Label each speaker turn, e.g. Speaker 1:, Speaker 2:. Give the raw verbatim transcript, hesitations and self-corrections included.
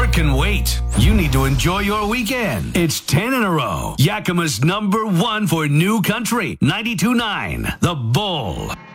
Speaker 1: What can wait? You need to enjoy your weekend. It's ten in a row. Yakima's number one for new country. ninety-two point nine. The Bull.